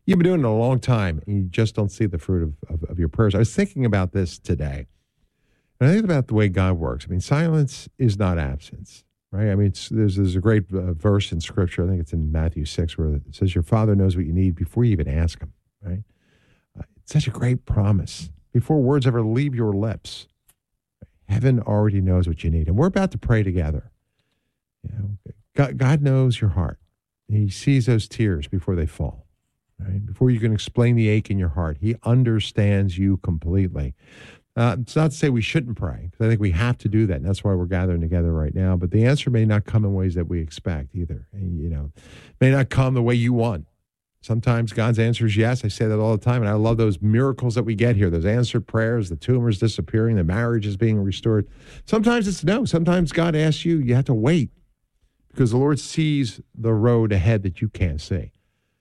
you've been doing it a long time and you just don't see the fruit of your prayers. I was thinking about this today. And I think about the way God works. I mean, silence is not absence, right? I mean, there's a great verse in Scripture. I think it's in Matthew 6 where it says, your Father knows what you need before you even ask him, right? It's such a great promise. Before words ever leave your lips, heaven already knows what you need. And we're about to pray together. God knows your heart. He sees those tears before they fall, right? Before you can explain the ache in your heart. He understands you completely. It's not to say we shouldn't pray, because I think we have to do that, and that's why we're gathering together right now. But the answer may not come in ways that we expect either. And, may not come the way you want. Sometimes God's answer is yes. I say that all the time, and I love those miracles that we get here, those answered prayers, the tumors disappearing, the marriage is being restored. Sometimes it's no. Sometimes God asks you, you have to wait, because the Lord sees the road ahead that you can't see.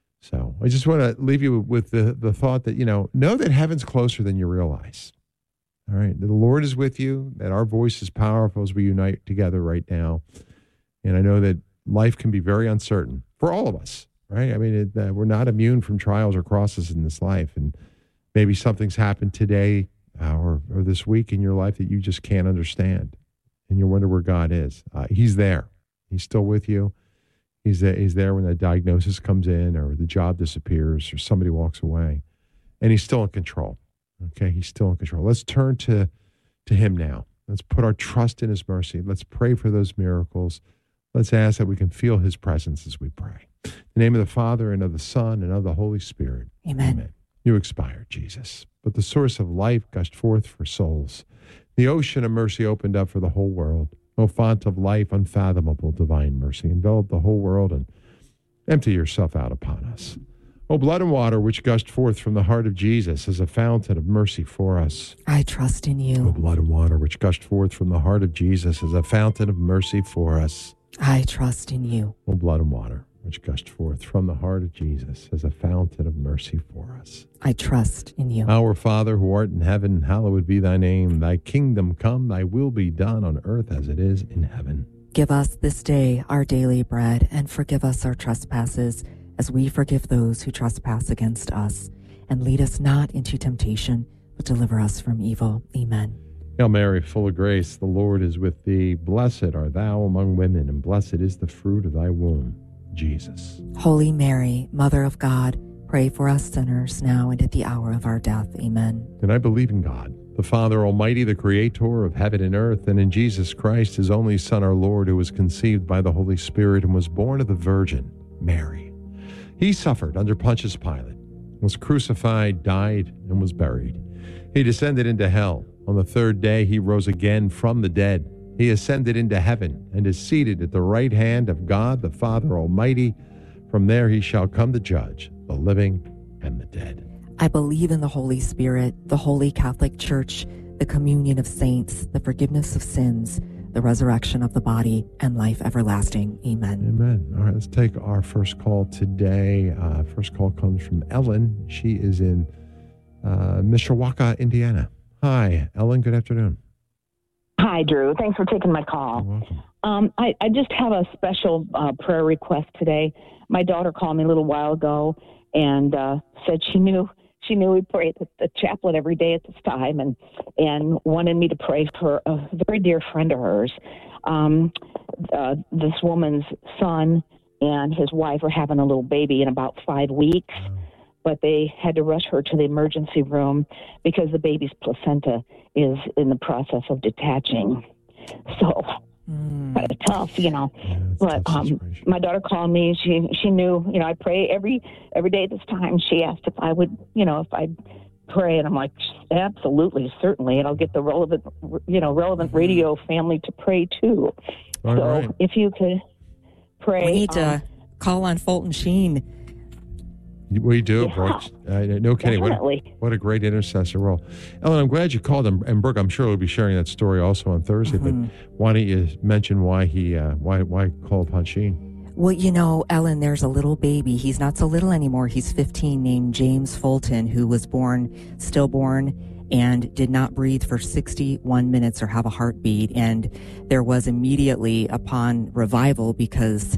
So I just want to leave you with the thought that, know that heaven's closer than you realize. All right. The Lord is with you, that our voice is powerful as we unite together right now. And I know that life can be very uncertain for all of us, right? I mean, we're not immune from trials or crosses in this life. And maybe something's happened today or this week in your life that you just can't understand. And you wonder where God is. He's there. He's still with you. He's there when the diagnosis comes in or the job disappears or somebody walks away. And he's still in control. Okay, he's still in control. Let's turn to him now. Let's put our trust in his mercy. Let's pray for those miracles. Let's ask that we can feel his presence as we pray. In the name of the Father, and of the Son, and of the Holy Spirit. Amen. Amen. You expired, Jesus, but the source of life gushed forth for souls. The ocean of mercy opened up for the whole world. O font of life, unfathomable divine mercy, envelop the whole world and empty yourself out upon us. O blood and water which gushed forth from the heart of Jesus as a fountain of mercy for us. I trust in you. O blood and water which gushed forth from the heart of Jesus as a fountain of mercy for us. I trust in you. O blood and water which gushed forth from the heart of Jesus as a fountain of mercy for us. I trust in you. Our Father, who art in heaven, hallowed be thy name. Thy kingdom come, thy will be done on earth as it is in heaven. Give us this day our daily bread, and forgive us our trespasses, as we forgive those who trespass against us. And lead us not into temptation, but deliver us from evil. Amen. Hail Mary, full of grace, the Lord is with thee. Blessed art thou among women, and blessed is the fruit of thy womb, Jesus. Holy Mary, Mother of God, pray for us sinners now and at the hour of our death. Amen. And I believe in God, the Father Almighty, the Creator of heaven and earth, and in Jesus Christ, his only Son, our Lord, who was conceived by the Holy Spirit and was born of the Virgin Mary. He suffered under Pontius Pilate, was crucified, died, and was buried. He descended into hell. On the third day, he rose again from the dead. He ascended into heaven and is seated at the right hand of God, the Father Almighty. From there he shall come to judge the living and the dead. I believe in the Holy Spirit, the Holy Catholic Church, the communion of saints, the forgiveness of sins, the resurrection of the body, and life everlasting. Amen. Amen. All right, let's take our first call today. First call comes from Ellen. She is in Mishawaka, Indiana. Hi, Ellen. Good afternoon. Hi, Drew. Thanks for taking my call. You're welcome. I just have a special prayer request today. My daughter called me a little while ago and said she knew we pray at the chaplet every day at this time, and wanted me to pray for a very dear friend of hers. This woman's son and his wife are having a little baby in about 5 weeks, but they had to rush her to the emergency room because the baby's placenta is in the process of detaching. So kind of tough, Yeah, but my daughter called me. She knew, I pray every day at this time. She asked if I would, if I'd pray, and I'm like, absolutely, certainly, and I'll get the relevant radio family to pray too. All right. If you could pray, We need to call on Fulton Sheen. We do, Yeah, Brooke. No kidding. definitely. What a great intercessor role. Ellen, I'm glad you called him. And Brooke, I'm sure we'll be sharing that story also on Thursday. But why don't you mention why why call upon Sheen? Well, Ellen, there's a little baby. He's not so little anymore. He's 15, named James Fulton, who was stillborn, and did not breathe for 61 minutes or have a heartbeat. And there was immediately upon revival, because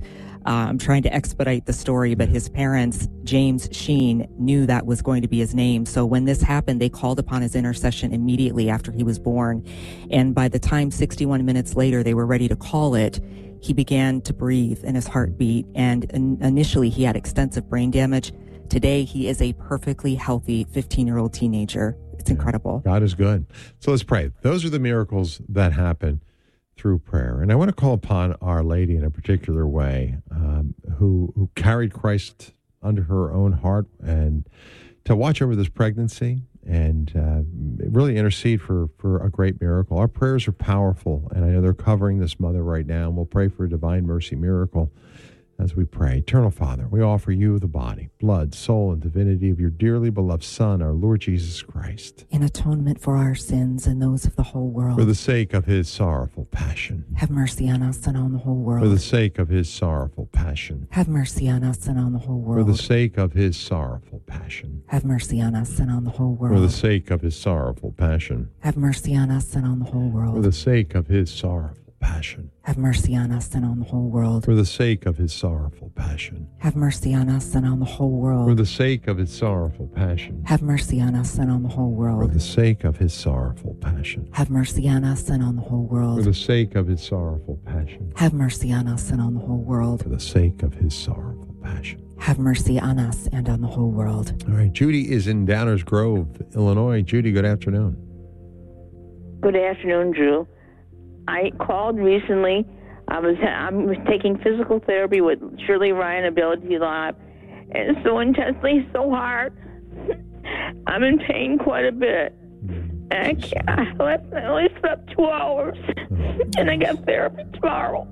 I'm trying to expedite the story, but his parents, James Sheen, knew that was going to be his name. So when this happened, they called upon his intercession immediately after he was born. And by the time 61 minutes later they were ready to call it, he began to breathe and his heart beat. And initially he had extensive brain damage. Today he is a perfectly healthy 15-year-old teenager. It's incredible. God is good. So let's pray. Those are the miracles that happen through prayer. And I want to call upon Our Lady in a particular way, who carried Christ under her own heart, and to watch over this pregnancy and really intercede for a great miracle. Our prayers are powerful, and I know they're covering this mother right now, and we'll pray for a divine mercy miracle as we pray. Eternal Father, we offer you the body, blood, soul, and divinity of your dearly beloved Son, our Lord Jesus Christ, in atonement for our sins and those of the whole world. For the sake of his sorrowful passion. Have mercy on us and on the whole world. For the sake of his sorrowful passion. Have mercy on us and on the whole world. For the sake of his sorrowful passion. Have mercy on us and on the whole world. For the sake of his sorrowful passion. Have mercy on us and on the whole world. For the sake of his sorrowful passion. Have mercy on us and on the whole world. For the sake of his sorrowful passion. Have mercy on us and on the whole world. For the sake of his sorrowful passion. Have mercy on us and on the whole world. For the sake of his sorrowful passion. Have mercy on us and on the whole world. For the sake of his sorrowful passion. Have mercy on us and on the whole world. For the sake of his sorrowful passion. Have mercy on us and on the whole world. All right, Judy is in Downers Grove, Illinois. Judy, good afternoon. Good afternoon, Drew. I called recently. I'm taking physical therapy with Shirley Ryan Ability Lab, and it's so intensely, so hard. I'm in pain quite a bit. And I only slept 2 hours, and I got therapy tomorrow.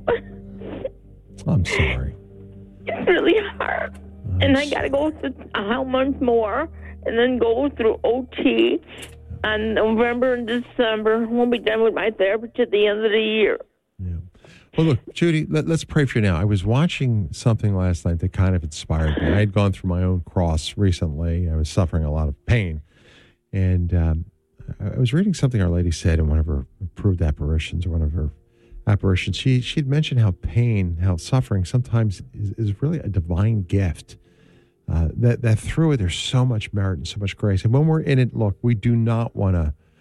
I'm sorry. It's really hard. And I got to go through a month more, and then go through OT. On November and December, we'll be done with my therapy at the end of the year. Yeah. Well, look, Judy, let's pray for you now. I was watching something last night that kind of inspired me. I had gone through my own cross recently. I was suffering a lot of pain. And I was reading something Our Lady said in one of her approved apparitions, or one of her apparitions. She'd mentioned how pain, how suffering sometimes is really a divine gift. That through it, there's so much merit and so much grace. And when we're in it, look, we do not want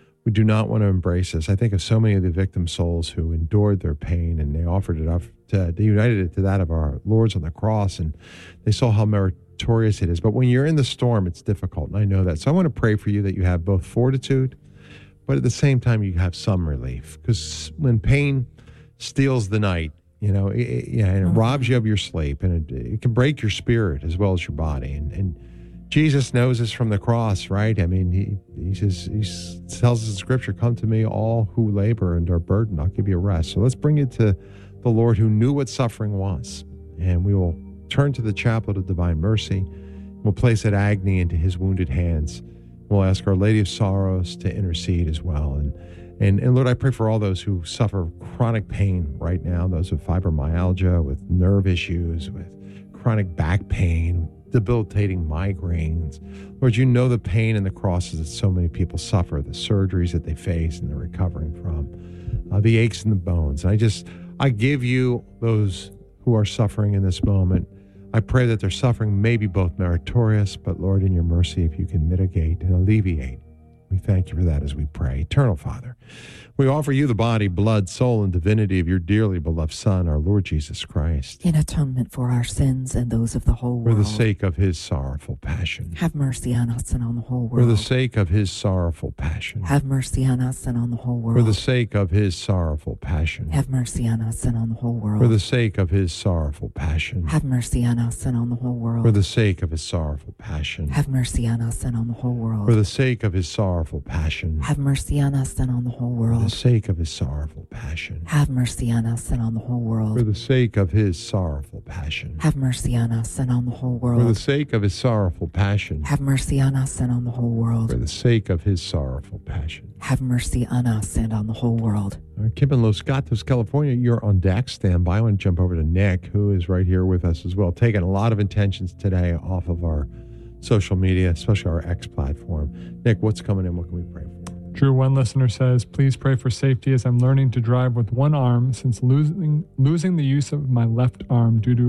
to embrace this. I think of so many of the victim souls who endured their pain, and they offered it up they united it to that of our Lord's on the cross, and they saw how meritorious it is. But when you're in the storm, it's difficult, and I know that. So I want to pray for you that you have both fortitude, but at the same time, you have some relief. Because when pain steals the night, and it robs you of your sleep, and it can break your spirit as well as your body. And Jesus knows this from the cross, right? I mean, he tells us in Scripture, "Come to me, all who labor and are burdened, I'll give you rest." So let's bring it to the Lord, who knew what suffering was, and we will turn to the chaplet of divine mercy. We'll place that agony into his wounded hands. We'll ask Our Lady of Sorrows to intercede as well. And Lord, I pray for all those who suffer chronic pain right now, those with fibromyalgia, with nerve issues, with chronic back pain, debilitating migraines. Lord, you know the pain and the crosses that so many people suffer, the surgeries that they face and they're recovering from, the aches in the bones. And I give you those who are suffering in this moment. I pray that their suffering may be both meritorious, but Lord, in your mercy, if you can mitigate and alleviate, we thank you for that as we pray. Eternal Father, we offer you the body, blood, soul, and divinity of your dearly beloved Son, our Lord Jesus Christ, in atonement for our sins and those of the whole world. For the sake of his sorrowful passion. Have mercy on us and on the whole world. For the sake of his sorrowful passion. Have mercy on us and on the whole world. For the sake of his sorrowful passion. Have mercy on us and on the whole world. For the sake of his sorrowful passion. Have mercy on us and on the whole world. For the sake of his sorrowful passion. Have mercy on us and on the whole world. For the sake of his sorrowful passion. Have mercy on us and on the whole world. For the sake of his sorrowful passion. Have mercy on us and on the whole world. For the sake of his sorrowful passion. Have mercy on us and on the whole world. For the sake of his sorrowful passion. Have mercy on us and on the whole world. For the sake of his sorrowful passion. Have mercy on us and on the whole world. Kim in Los Gatos, California, you're on deck. Stand by. I want to jump over to Nick, who is right here with us as well, taking a lot of intentions today off of our social media, especially our X platform. Nick, what's coming in? What can we pray for? Drew, one listener says, please pray for safety as I'm learning to drive with one arm since losing the use of my left arm due to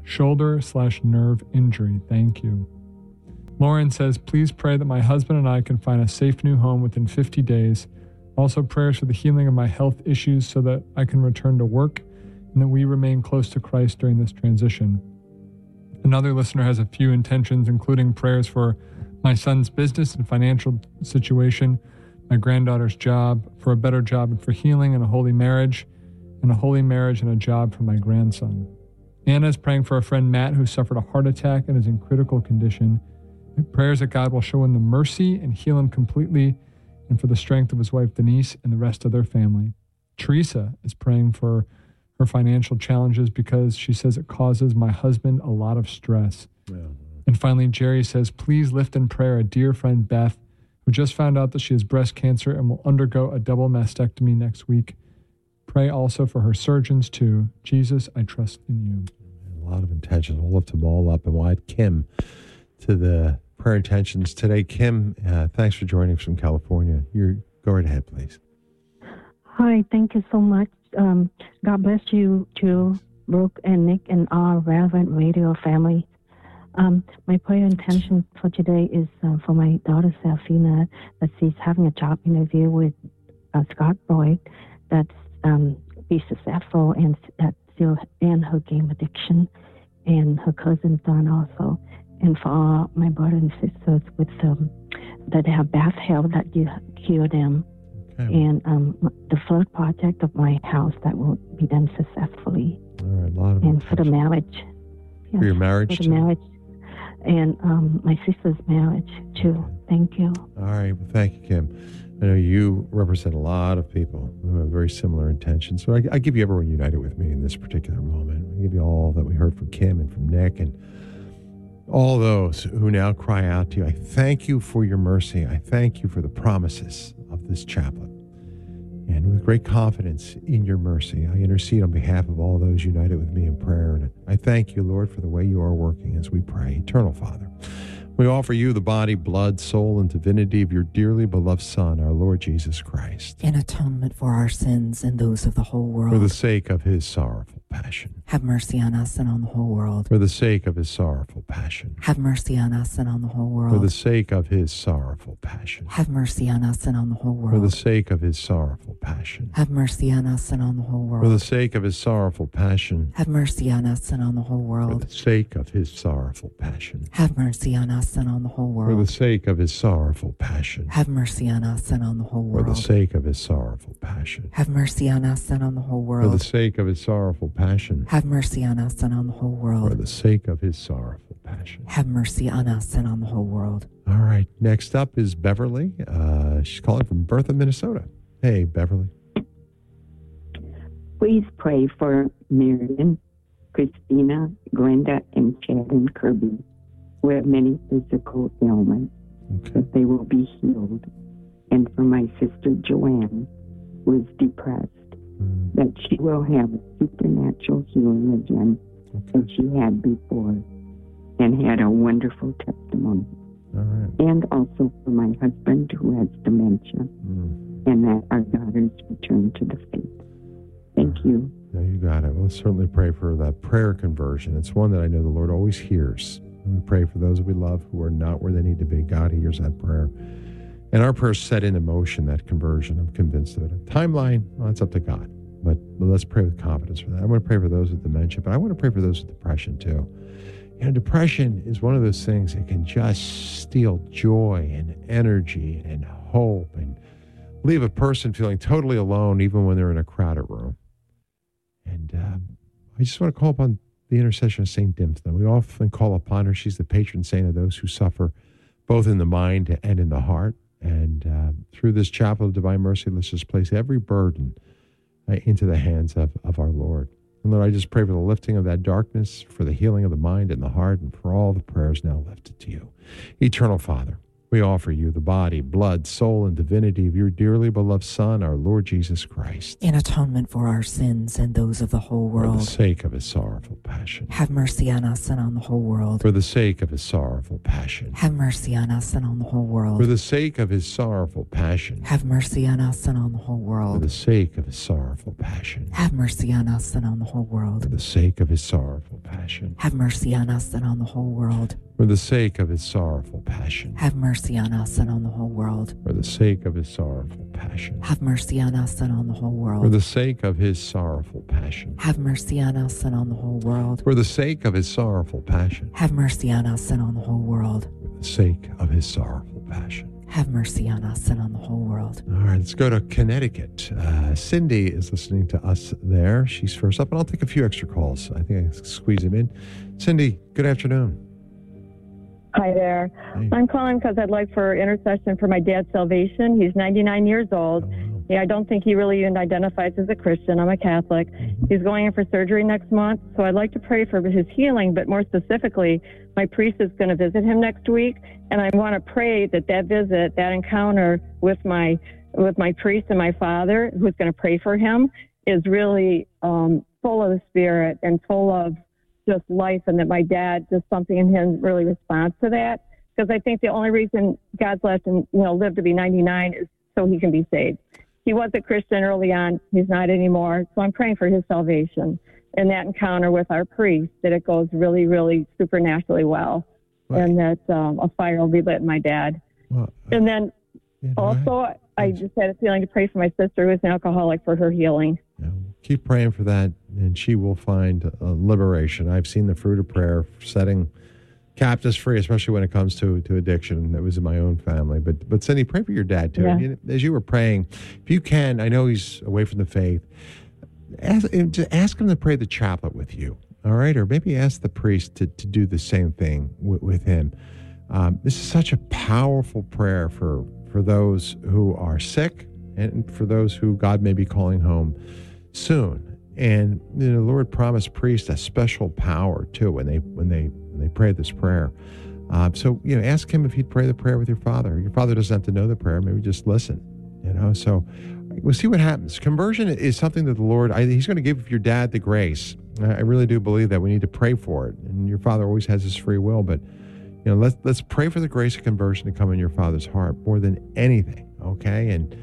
shoulder/nerve injury. Thank you. Lauren says, please pray that my husband and I can find a safe new home within 50 days. Also prayers for the healing of my health issues so that I can return to work and that we remain close to Christ during this transition. Another listener has a few intentions, including prayers for my son's business and financial situation, my granddaughter's job, for a better job and for healing and a holy marriage and a job for my grandson. Anna is praying for a friend Matt who suffered a heart attack and is in critical condition. Prayers that God will show him the mercy and heal him completely, and for the strength of his wife Denise and the rest of their family. Teresa is praying for her financial challenges because she says it causes my husband a lot of stress. Yeah. And finally, Jerry says, please lift in prayer a dear friend Beth, who just found out that she has breast cancer and will undergo a double mastectomy next week. Pray also for her surgeons too. Jesus, I trust in you. A lot of intentions. We'll lift them all up, and we'll add Kim to the prayer intentions today. Kim, thanks for joining us from California. Go right ahead, please. Hi, thank you so much. God bless you, Drew, Brooke, and Nick, and our Relevant Radio family. My prayer intention for today is for my daughter, Selfina, that she's having a job interview with Scott Boyd, that's be successful and that she'll end her game addiction, and her cousin son also. And for all my brothers and sisters with that have bad health, that you cure them. Okay. And the flood project of my house that will be done successfully. All right, a lot of and for the marriage. Yes, for your marriage for the marriage. And my sister's marriage too. Thank you. All right, well, thank you, Kim. I know you represent a lot of people who have very similar intentions. So I give you everyone united with me in this particular moment. I give you all that we heard from Kim and from Nick and all those who now cry out to you. I thank you for your mercy. I thank you for the promises of this chaplet. And with great confidence in your mercy, I intercede on behalf of all those united with me in prayer. And I thank you, Lord, for the way you are working as we pray. Eternal Father, we offer you the body, blood, soul, and divinity of your dearly beloved Son, our Lord Jesus Christ. In atonement for our sins and those of the whole world. For the sake of his sorrowful passion. Have mercy on us and on the whole world. For the sake of his sorrowful passion. Have mercy on us and on the whole world. For the sake of his sorrowful passion. Have mercy on us and on the whole world. For the sake of his sorrowful passion. Have mercy on us and on the whole world. For the sake of his sorrowful passion. Have mercy on us and on the whole world. For the sake of his sorrowful passion. Have mercy on us and on the whole world. For the sake of his sorrowful passion. Have mercy on us and on the whole world. For the sake of his sorrowful passion. Have mercy on us and on the whole world. For the sake of his sorrowful passion. Have mercy on us and on the whole world. For the sake of his sorrowful passion. Have mercy on us and on the whole world. All right. Next up is Beverly. She's calling from Bertha, Minnesota. Hey, Beverly. Please pray for Marion, Christina, Glenda, and Chad and Kirby, who have many physical ailments, that they will be healed. And for my sister Joanne, who is depressed, that she will have supernatural healing again as she had before, and had a wonderful testimony. All right. And also for my husband who has dementia, and that our daughters return to the faith. Thank you. Yeah, you got it. Well, let's certainly pray for that prayer conversion. It's one that I know the Lord always hears. And we pray for those that we love who are not where they need to be. God hears that prayer. And our prayers set into motion that conversion. I'm convinced of it. A timeline, well, that's up to God. But let's pray with confidence for that. I want to pray for those with dementia, but I want to pray for those with depression too. You know, depression is one of those things that can just steal joy and energy and hope and leave a person feeling totally alone even when they're in a crowded room. And I just want to call upon the intercession of St. Dymphna. We often call upon her. She's the patron saint of those who suffer both in the mind and in the heart. And through this chapel of divine mercy, let's just place every burden into the hands of our Lord. And Lord, I just pray for the lifting of that darkness, for the healing of the mind and the heart, and for all the prayers now lifted to you. Eternal Father, We offer you the body, blood, soul, and divinity of your dearly beloved Son, our Lord Jesus Christ. In atonement for our sins and those of the whole For the world, sake of his sorrowful passion. have mercy on us and on the whole world. For the sake of his sorrowful passion. Have mercy on us and on the whole For world. the sake of his sorrowful passion. Have mercy on us and on the whole For world. the sake of his sorrowful passion. Have mercy on us and on the whole For world. the sake of his sorrowful passion. Have mercy on us and on the whole world. For the sake of his sorrowful passion. Have mercy on us and on the whole world. For the sake of his sorrowful passion. Have mercy on us and on the whole For world. the sake of his sorrowful passion. Have mercy on us and on the whole world. For the sake of his sorrowful passion. Have mercy on us and on the whole world. For the sake of his sorrowful passion. Have mercy on us and on the whole world. All right, let's go to Connecticut. Cindy is listening to us there. She's first up, and I'll take a few extra calls. I think I squeeze him in. Cindy, good afternoon. Hi there. Hey. I'm calling because I'd like for intercession for my dad's salvation. He's 99 years old. Oh, wow. Yeah, I don't think he really even identifies as a Christian. I'm a Catholic. He's going in for surgery next month, so I'd like to pray for his healing, but more specifically, my priest is going to visit him next week, and I want to pray that visit, that encounter with my priest and my father, who's going to pray for him, is really full of the Spirit and full of just life, and that my dad, just something in him really responds to that. Because I think the only reason God's let him, live to be 99 is so he can be saved. He was a Christian early on. He's not anymore. So I'm praying for his salvation and that encounter with our priest, that it goes really, really supernaturally well. Right. And that a fire will be lit in my dad. Well, And then yeah, go ahead. also, I just had a feeling to pray for my sister who's an alcoholic, for her healing. Yeah, keep praying for that, and she will find liberation. I've seen the fruit of prayer setting captives free, especially when it comes to addiction. That was in my own family. But Cindy, pray for your dad too. Yeah. And as you were praying, if you can, I know he's away from the faith, ask him to pray the chaplet with you. All right, or maybe ask the priest to do the same thing with him. This is such a powerful prayer for those who are sick and for those who God may be calling home soon. And the Lord promised priests a special power too when they pray this prayer. So ask him if he'd pray the prayer with your father. Your father doesn't have to know the prayer; maybe just listen. So we'll see what happens. Conversion is something that the Lord, He's going to give your dad the grace. I really do believe that. We need to pray for it. And your father always has his free will, but let's pray for the grace of conversion to come in your father's heart more than anything. Okay, and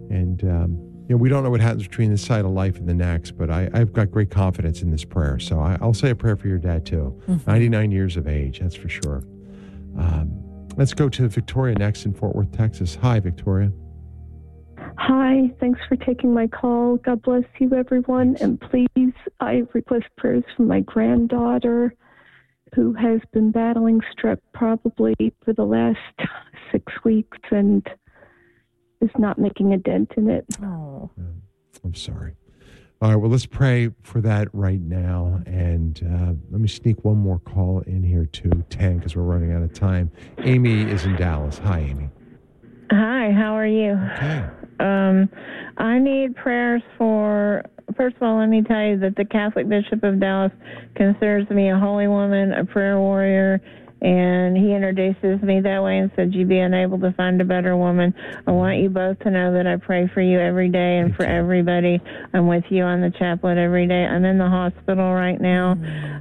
we don't know what happens between this side of life and the next, but I've got great confidence in this prayer. So I'll say a prayer for your dad too. 99 years of age, that's for sure. Let's go to Victoria next in Fort Worth, Texas. Hi, Victoria. Hi, thanks for taking my call. God bless you, everyone. And please, I request prayers for my granddaughter, who has been battling strep probably for the last 6 weeks and is not making a dent in it. Oh. I'm sorry. All right, well, let's pray for that right now. And let me sneak one more call in here to 10 because we're running out of time. Amy is in Dallas. Hi, Amy. Hi, how are you? Okay. I need prayers for, first of all, let me tell you that the Catholic Bishop of Dallas considers me a holy woman, a prayer warrior, and he introduces me that way and said, you'd be unable to find a better woman. I want you both to know that I pray for you every day and for everybody. I'm with you on the chaplet every day. I'm in the hospital right now.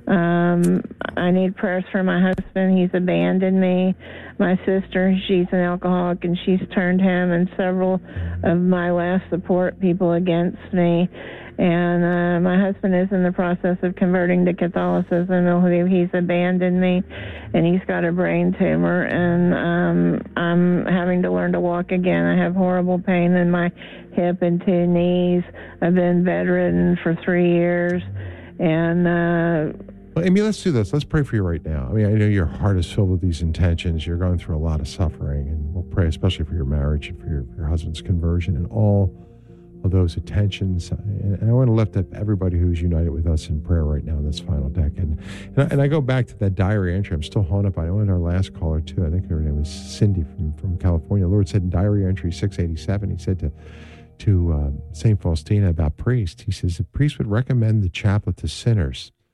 I need prayers for my husband. He's abandoned me. My sister, she's an alcoholic, and she's turned him and several of my last support people against me. And my husband is in the process of converting to Catholicism. He's abandoned me, and he's got a brain tumor, and I'm having to learn to walk again. I have horrible pain in my hip and 2 knees. I've been bedridden for 3 years, and Well, Amy, let's do this. Let's pray for you right now. I mean, I know your heart is filled with these intentions. You're going through a lot of suffering, and we'll pray especially for your marriage and for your husband's conversion and all of those intentions. And I want to lift up everybody who's united with us in prayer right now in this final decade. And I go back to that diary entry. I'm still hung up on it. I went to our last caller, too. I think her name was Cindy from California. The Lord said in diary entry 687, he said to St. Faustina about priests, he says, the priest would recommend the chaplet to sinners,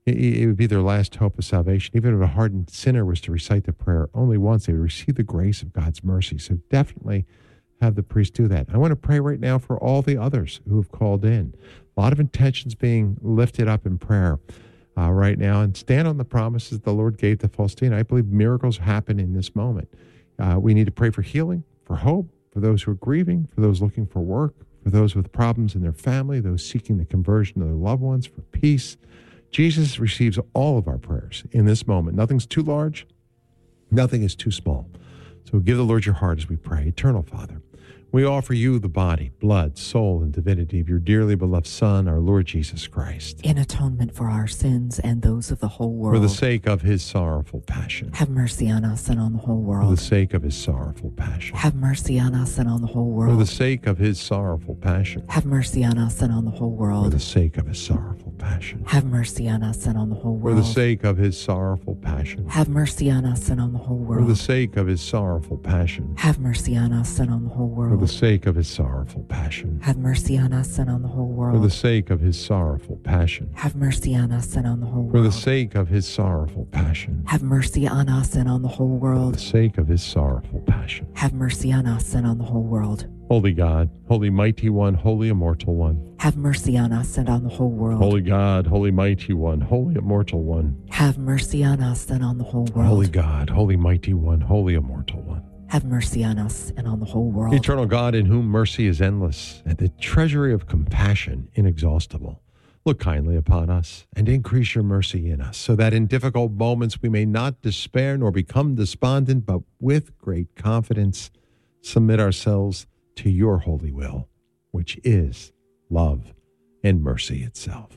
It would be their last hope of salvation. Even if a hardened sinner was to recite the prayer only once, they would receive the grace of God's mercy. So definitely have the priest do that. I want to pray right now for all the others who have called in. A lot of intentions being lifted up in prayer right now, and stand on the promises the Lord gave to Faustina. I believe miracles happen in this moment. We need to pray for healing, for hope, for those who are grieving, for those looking for work, for those with problems in their family, those seeking the conversion of their loved ones, for peace. Jesus receives all of our prayers in this moment. Nothing's too large. Nothing is too small. So give the Lord your heart as we pray. Eternal Father, we offer you the body, blood, soul, and divinity of your dearly beloved Son, our Lord Jesus Christ. In atonement for our sins and those of the whole world. For the sake of his sorrowful passion. Have mercy on us and on the whole world. For the sake of his sorrowful passion. Have mercy on us and on the whole world. For the sake of his sorrowful passion. Have mercy on us and on the whole world. For the sake of his sorrowful passion. Have mercy on us and on the whole world. For the sake of his sorrowful passion. Have mercy on us and on the whole world. For the sake of his sorrowful passion. Have mercy on us and on the whole world. For the sake of his sorrowful passion. Have mercy on us and on the whole world. For the sake of his sorrowful passion. Have mercy on us and on the whole world. For the sake of his sorrowful passion. Have mercy on us and on the whole world. For the sake of his sorrowful passion. Have mercy on us and on the whole world. Holy God, holy mighty one, holy immortal one. Have mercy on us and on the whole world. Holy God, holy mighty one, holy immortal one. Have mercy on us and on the whole world. Holy God, holy mighty one, holy immortal one. Have mercy on us and on the whole world. Eternal God, in whom mercy is endless and the treasury of compassion inexhaustible, look kindly upon us and increase your mercy in us, so that in difficult moments we may not despair nor become despondent, but with great confidence submit ourselves to your holy will, which is love and mercy itself.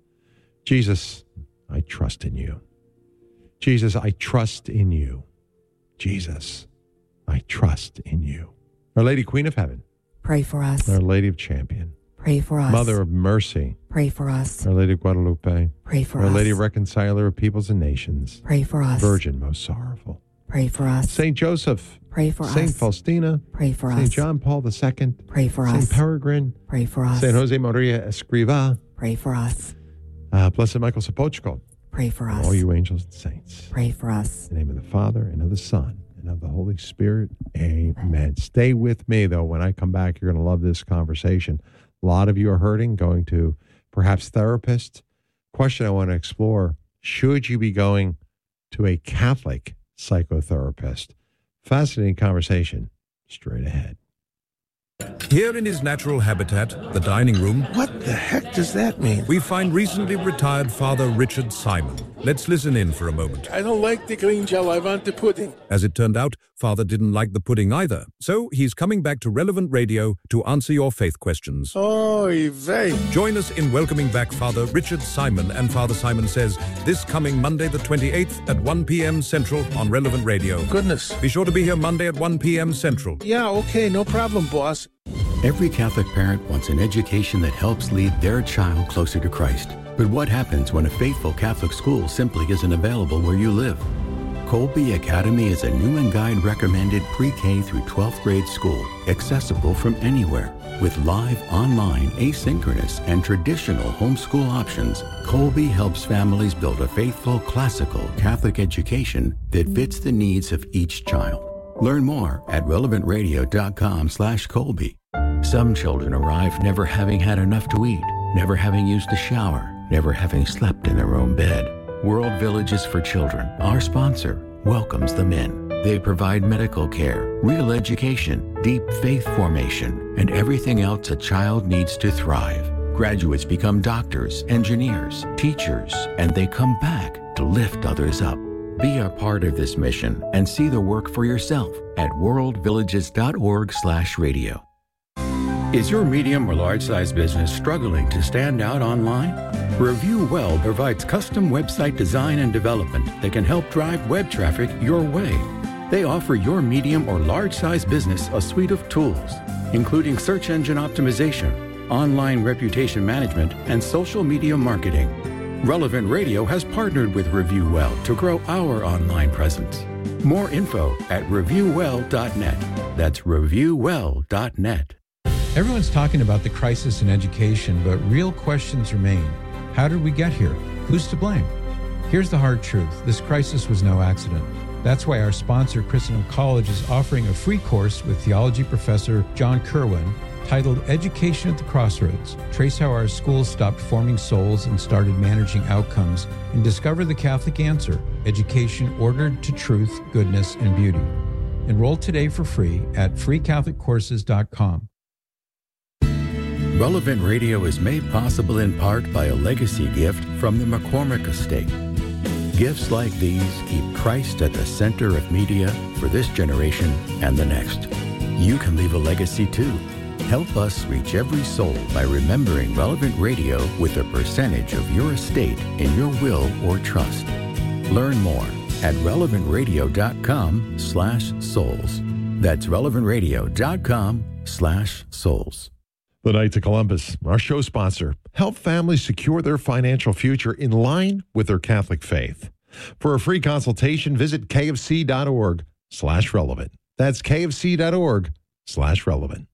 Jesus, I trust in you. Jesus, I trust in you. Jesus, I trust in you. Our Lady Queen of Heaven, pray for us. Our Lady of Champion, pray for us. Mother of Mercy, pray for us. Our Lady of Guadalupe, pray for Our us. Lady Reconciler of Peoples and Nations, pray for us. Virgin most sorrowful, pray for us. Saint Joseph, pray for us. Saint Faustina, pray for us. Saint John Paul II, pray for us. Saint Peregrine, pray for us. Saint Jose Maria Escriva, pray for us. Blessed Michael Sapochko, pray for us. all you angels and saints. Pray for us. In the name of the Father, and of the Son, and of the Holy Spirit. Amen. Stay with me, though. When I come back, you're going to love this conversation. A lot of you are hurting, going to perhaps therapists. Question I want to explore, should you be going to a Catholic psychotherapist? Fascinating conversation straight ahead. Here in his natural habitat, the dining room, what the heck does that mean? we find recently retired Father Richard Simon. Let's listen in for a moment. I don't like the green gel, I want the pudding. As it turned out, Father didn't like the pudding either, so he's coming back to Relevant Radio to answer your faith questions. Oy vey. Join us in welcoming back Father Richard Simon and Father Simon Says this coming Monday the 28th at 1 p.m. Central on Relevant Radio. Goodness. Be sure to be here Monday at 1 p.m. Central. Yeah, okay, no problem, boss. Every Catholic parent wants an education that helps lead their child closer to Christ. But what happens when a faithful Catholic school simply isn't available where you live? Colby Academy is a new and guide recommended pre-K through 12th grade school, accessible from anywhere. With live, online, asynchronous, and traditional homeschool options, Colby helps families build a faithful, classical Catholic education that fits the needs of each child. Learn more at relevantradio.com/Colby. Some children arrive never having had enough to eat, never having used a shower, never having slept in their own bed. World Villages for Children, our sponsor, welcomes them in. They provide medical care, real education, deep faith formation, and everything else a child needs to thrive. Graduates become doctors, engineers, teachers, and they come back to lift others up. Be a part of this mission and see the work for yourself at worldvillages.org/radio. Is your medium or large-size business struggling to stand out online? Review Well provides custom website design and development that can help drive web traffic your way. They offer your medium or large-size business a suite of tools, including search engine optimization, online reputation management, and social media marketing. Relevant Radio has partnered with Review Well to grow our online presence. More info at reviewwell.net. That's reviewwell.net. Everyone's talking about the crisis in education, but real questions remain. How did we get here? Who's to blame? Here's the hard truth. This crisis was no accident. That's why our sponsor, Christendom College, is offering a free course with theology professor John Kerwin titled Education at the Crossroads. Trace how our schools stopped forming souls and started managing outcomes, and discover the Catholic answer, education ordered to truth, goodness, and beauty. Enroll today for free at freecatholiccourses.com. Relevant Radio is made possible in part by a legacy gift from the McCormick Estate. Gifts like these keep Christ at the center of media for this generation and the next. You can leave a legacy too. Help us reach every soul by remembering Relevant Radio with a percentage of your estate in your will or trust. Learn more at relevantradio.com/souls. That's relevantradio.com/souls. The Knights of Columbus, our show sponsor, help families secure their financial future in line with their Catholic faith. For a free consultation, visit kfc.org/relevant. That's kfc.org/relevant.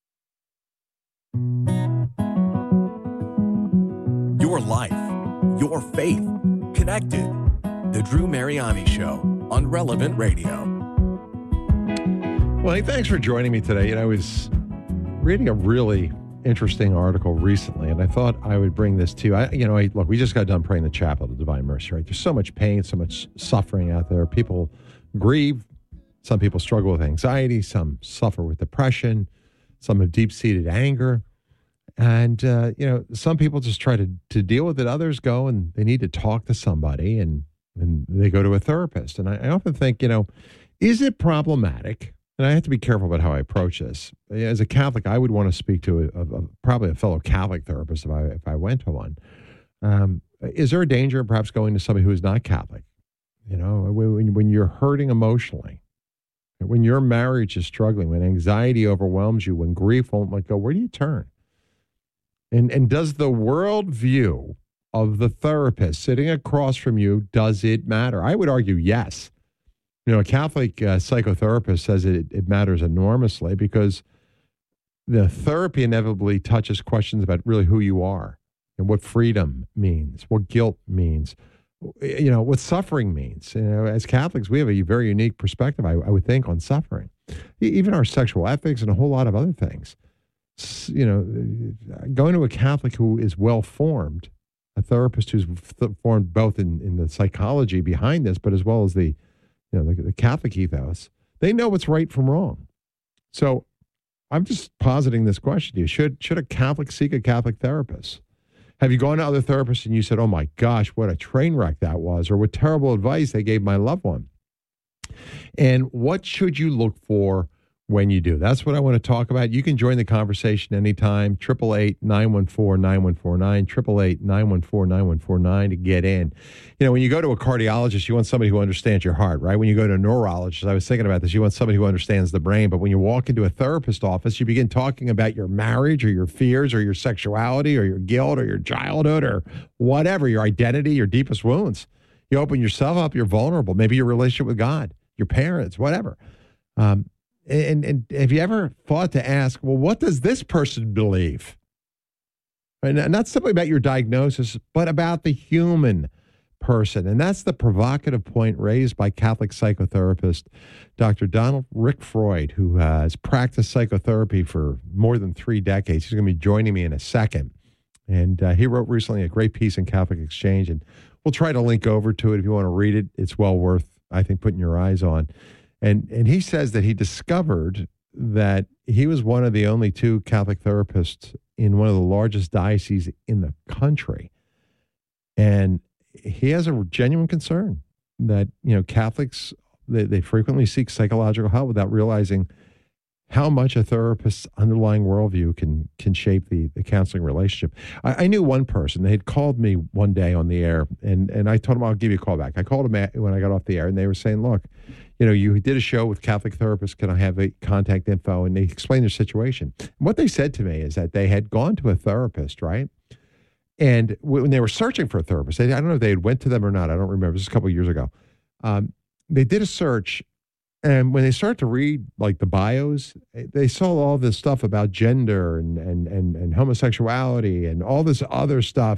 Your life, your faith, connected. The Drew Mariani Show on Relevant Radio. Well, hey, thanks for joining me today. I was reading a really interesting article recently, and I thought I would bring this to you. Look, we just got done praying the Chapel of Divine Mercy, right? There's so much pain, so much suffering out there. People grieve. Some people struggle with anxiety. Some suffer with depression. Some have deep-seated anger. And, some people just try to deal with it. Others go and they need to talk to somebody, and they go to a therapist. And I often think, is it problematic? And I have to be careful about how I approach this. As a Catholic, I would want to speak to probably a fellow Catholic therapist if I went to one. Is there a danger of perhaps going to somebody who is not Catholic? When you're hurting emotionally, when your marriage is struggling, when anxiety overwhelms you, when grief won't let go, where do you turn? And does the worldview of the therapist sitting across from you, does it matter? I would argue yes. A Catholic psychotherapist says it matters enormously because the therapy inevitably touches questions about really who you are and what freedom means, what guilt means, what suffering means. As Catholics, we have a very unique perspective, I would think, on suffering, even our sexual ethics and a whole lot of other things. Going to a Catholic who is well-formed, a therapist who's formed both in the psychology behind this, but as well as the Catholic ethos, they know what's right from wrong. So I'm just positing this question to you. Should a Catholic seek a Catholic therapist? Have you gone to other therapists and you said, oh my gosh, what a train wreck that was, or what terrible advice they gave my loved one? And what should you look for when you do? That's what I want to talk about. You can join the conversation anytime. 888-914-9149, 888-914-9149 to get in. When you go to a cardiologist, you want somebody who understands your heart, right? When you go to a neurologist, I was thinking about this, you want somebody who understands the brain. But when you walk into a therapist office, you begin talking about your marriage or your fears or your sexuality or your guilt or your childhood or whatever, your identity, your deepest wounds. You open yourself up, you're vulnerable. Maybe your relationship with God, your parents, whatever. And have you ever thought to ask, well, what does this person believe? Right? Not simply about your diagnosis, but about the human person. And that's the provocative point raised by Catholic psychotherapist Dr. Donald Rick Freud, who has practiced psychotherapy for more than 3 decades. He's going to be joining me in a second. And he wrote recently a great piece in Catholic Exchange, and we'll try to link over to it if you want to read it. It's well worth, I think, putting your eyes on. And he says that he discovered that he was one of the only 2 Catholic therapists in one of the largest dioceses in the country. And he has a genuine concern that, Catholics, they frequently seek psychological help without realizing how much a therapist's underlying worldview can shape the counseling relationship. I knew one person. They had called me one day on the air, and I told them I'll give you a call back. I called them when I got off the air, and they were saying, look, you did a show with Catholic therapists. Can I have a contact info? And they explained their situation. And what they said to me is that they had gone to a therapist, right? And when they were searching for a therapist, I don't know if they had went to them or not. I don't remember. This was a couple of years ago. They did a search. And when they started to read like the bios, they saw all this stuff about gender and homosexuality and all this other stuff,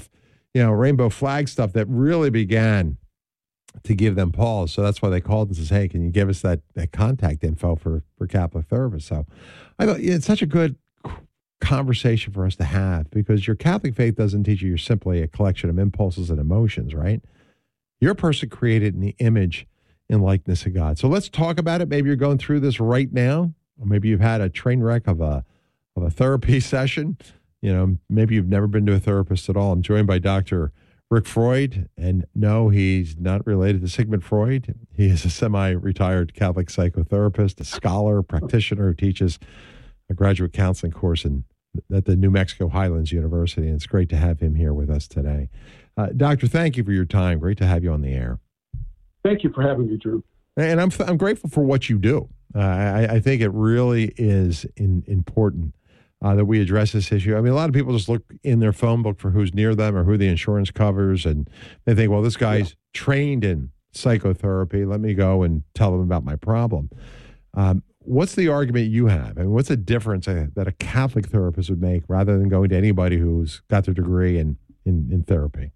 rainbow flag stuff that really began to give them pause. So that's why they called and says, hey, can you give us that contact info for Catholic therapists? So I thought it's such a good conversation for us to have, because your Catholic faith doesn't teach you're simply a collection of impulses and emotions, right? You're a person created in the image and likeness of God. So let's talk about it. Maybe you're going through this right now, or maybe you've had a train wreck of a therapy session. Maybe you've never been to a therapist at all. I'm joined by Dr. Rick Freud, and no, he's not related to Sigmund Freud. He is a semi-retired Catholic psychotherapist, a scholar, practitioner who teaches a graduate counseling course at the New Mexico Highlands University, and it's great to have him here with us today. Doctor, thank you for your time. Great to have you on the air. Thank you for having me, Drew. And I'm grateful for what you do. I think it really is important that we address this issue. I mean, a lot of people just look in their phone book for who's near them or who the insurance covers, and they think, well, this guy's trained in psychotherapy. Let me go and tell them about my problem. What's the argument you have? I mean, what's the difference that a Catholic therapist would make rather than going to anybody who's got their degree in therapy?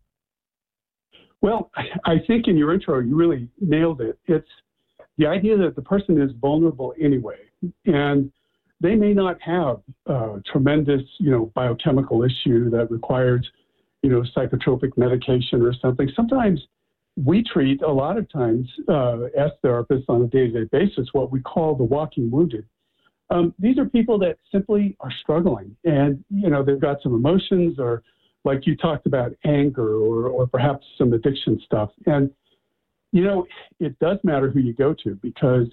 Well, I think in your intro, you really nailed it. It's the idea that the person is vulnerable anyway, and they may not have a tremendous, biochemical issue that requires, psychotropic medication or something. Sometimes we treat, a lot of times, as therapists on a day-to-day basis, what we call the walking wounded. These are people that simply are struggling, and, they've got some emotions, or like you talked about, anger or perhaps some addiction stuff. And, it does matter who you go to, because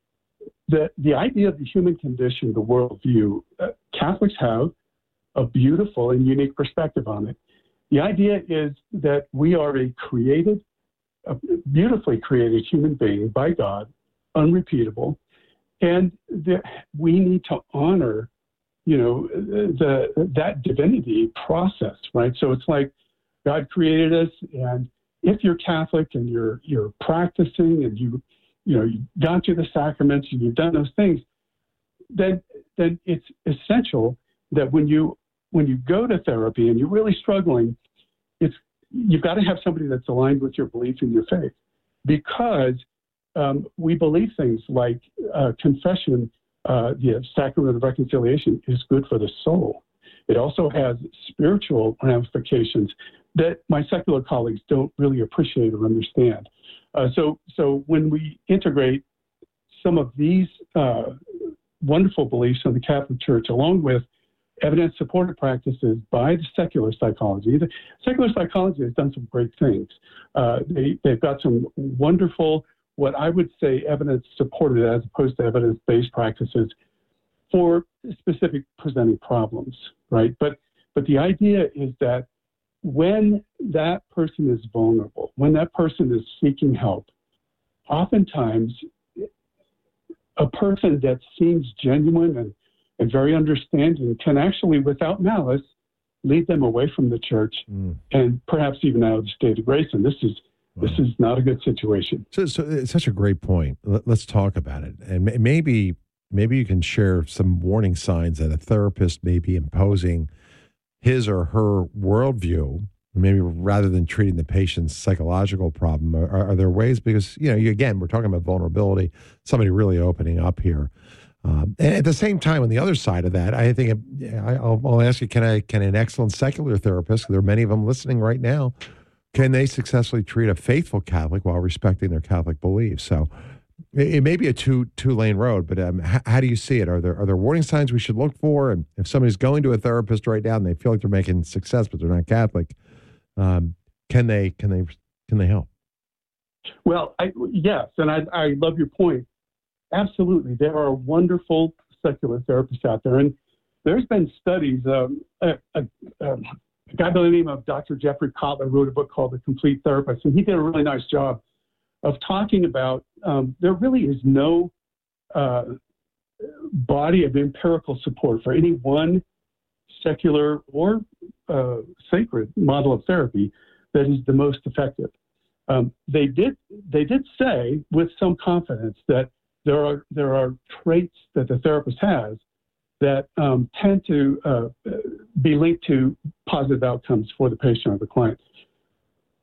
the idea of the human condition, the worldview, Catholics have a beautiful and unique perspective on it. The idea is that we are a beautifully created human being by God, unrepeatable, and that we need to honor, that divinity process, right? So it's like God created us, and if you're Catholic and you're practicing and you've gone through the sacraments and you've done those things, then it's essential that when you go to therapy and you're really struggling, you've got to have somebody that's aligned with your belief in your faith, because we believe things like confession, the sacrament of reconciliation, is good for the soul. It also has spiritual ramifications that my secular colleagues don't really appreciate or understand. So when we integrate some of these wonderful beliefs of the Catholic Church, along with evidence-supported practices by the secular psychology has done some great things. They've got some wonderful, what I would say, evidence-supported as opposed to evidence-based practices for specific presenting problems, right? But the idea is that when that person is vulnerable, when that person is seeking help, oftentimes a person that seems genuine and very understanding can actually, without malice, lead them away from the church and perhaps even out of the state of grace. And this is not a good situation. So it's such a great point. Let's talk about it. And maybe you can share some warning signs that a therapist may be imposing his or her worldview, maybe rather than treating the patient's psychological problem. Are there ways, because, again, we're talking about vulnerability, somebody really opening up here. And at the same time, on the other side of that, I think I'll ask you, can an excellent secular therapist, there are many of them listening right now, can they successfully treat a faithful Catholic while respecting their Catholic beliefs? So it may be a two-lane road, but how do you see it? Are there warning signs we should look for? And if somebody's going to a therapist right now and they feel like they're making success, but they're not Catholic, can they help? Well, yes, and I love your point. Absolutely, there are wonderful secular therapists out there, and there's been studies. A guy by the name of Dr. Jeffrey Kotler wrote a book called The Complete Therapist, and he did a really nice job of talking about there really is no body of empirical support for any one secular or sacred model of therapy that is the most effective. They did say with some confidence that there are traits that the therapist has that tend to be linked to positive outcomes for the patient or the client.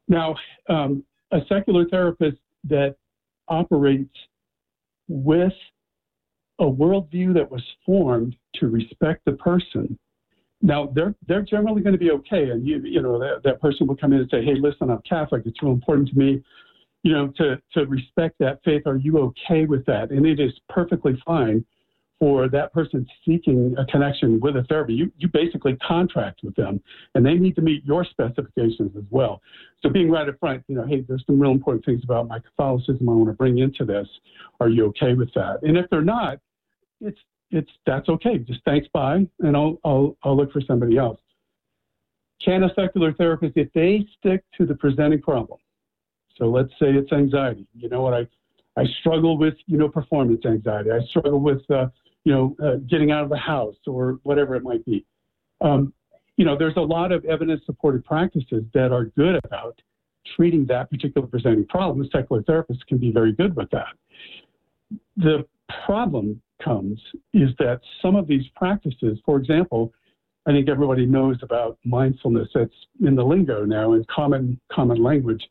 Now, a secular therapist that operates with a worldview that was formed to respect the person, now they're generally going to be okay. And that person will come in and say, "Hey, listen, I'm Catholic. It's real important to me, to respect that faith. Are you okay with that?" And it is perfectly fine for that person seeking a connection with a therapy. You basically contract with them, and they need to meet your specifications as well. So being right up front, hey, there's some real important things about my Catholicism I want to bring into this. Are you okay with that? And if they're not, that's okay. Just thanks, bye, and I'll look for somebody else. Can a secular therapist, if they stick to the presenting problem, so let's say it's anxiety. You know what? I struggle with performance anxiety. I struggle with getting out of the house or whatever it might be. There's a lot of evidence-supported practices that are good about treating that particular presenting problem. Secular therapists can be very good with that. The problem comes is that some of these practices, for example, I think everybody knows about mindfulness. That's in the lingo now in common language.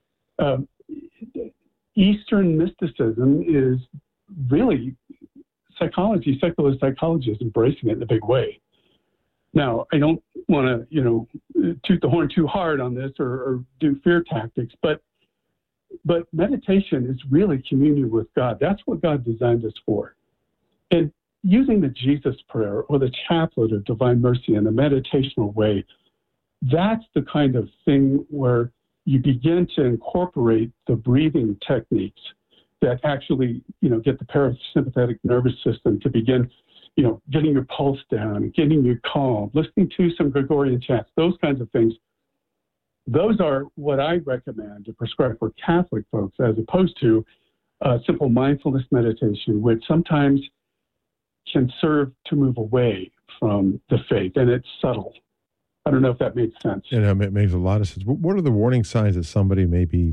Eastern mysticism is really secular psychology is embracing it in a big way. Now, I don't want to, toot the horn too hard on this or do fear tactics, but meditation is really communion with God. That's what God designed us for. And using the Jesus prayer or the chaplet of divine mercy in a meditational way, that's the kind of thing where you begin to incorporate the breathing techniques that actually, get the parasympathetic nervous system to begin, getting your pulse down, getting you calm, listening to some Gregorian chants, those kinds of things. Those are what I recommend to prescribe for Catholic folks as opposed to simple mindfulness meditation, which sometimes can serve to move away from the faith, and it's subtle. I don't know if that makes sense. It makes a lot of sense. What are the warning signs that somebody may be,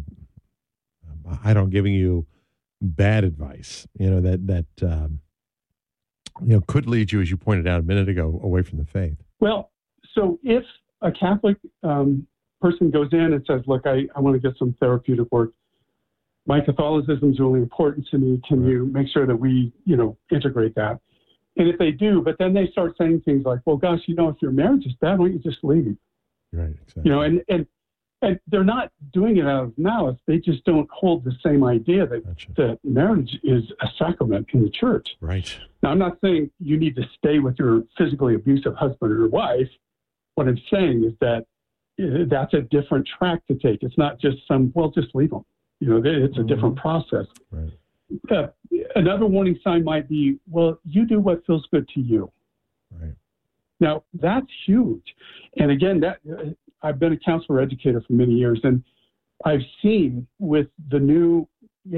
giving you bad advice, that could lead you, as you pointed out a minute ago, away from the faith? Well, so if a Catholic person goes in and says, look, I want to get some therapeutic work, my Catholicism is really important to me. Can you make sure that we, integrate that? And if they do, but then they start saying things like, well, gosh, if your marriage is bad, why don't you just leave? Right, exactly. And they're not doing it out of malice. They just don't hold the same idea that marriage is a sacrament in the church. Right. Now, I'm not saying you need to stay with your physically abusive husband or wife. What I'm saying is that that's a different track to take. It's not just just leave them. It's a different process. Right. Another warning sign might be, well, you do what feels good to you. Right. Now, that's huge. And again, I've been a counselor educator for many years, and I've seen with the new, the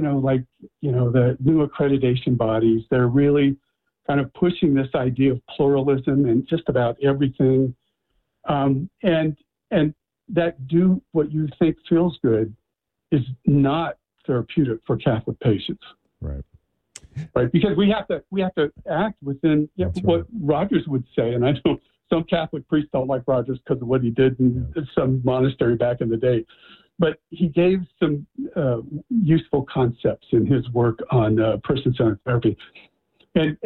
new accreditation bodies, they're really kind of pushing this idea of pluralism and just about everything. And that do what you think feels good is not therapeutic for Catholic patients. Right. Right. Because we have to act within what Rogers would say. And I know some Catholic priests don't like Rogers because of what he did in some monastery back in the day. But he gave some useful concepts in his work on person-centered therapy. And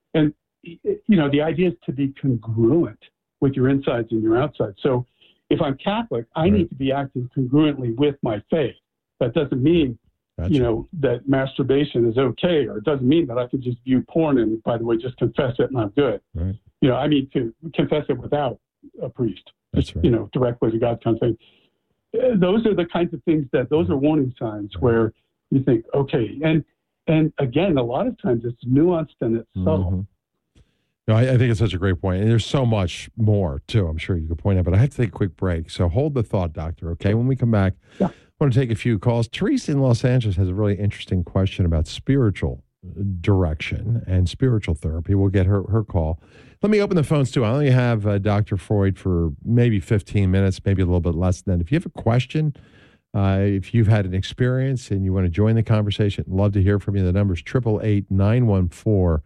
the idea is to be congruent with your insides and your outsides. So if I'm Catholic, I need to be acting congruently with my faith. That doesn't mean, that masturbation is okay, or it doesn't mean that I can just view porn and, by the way, just confess it and I'm good. Right. I mean to confess it without a priest. That's right. Directly to God kind of thing. Those are the kinds of things those are warning signs where you think, okay. And again, a lot of times it's nuanced and it's subtle. Mm-hmm. No, I think it's such a great point. And there's so much more, too, I'm sure you could point out. But I have to take a quick break. So hold the thought, Doctor, okay? When we come back, I want to take a few calls. Teresa in Los Angeles has a really interesting question about spiritual direction and spiritual therapy. We'll get her call. Let me open the phones, too. I only have Dr. Freud for maybe 15 minutes, maybe a little bit less than that. If you have a question, if you've had an experience and you want to join the conversation, love to hear from you. The number's 888-914-9149.